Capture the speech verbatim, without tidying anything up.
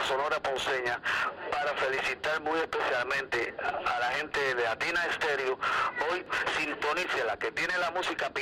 Sonora Ponceña para felicitar muy especialmente a la gente de Latina Estéreo. Hoy sintonícela, que tiene la música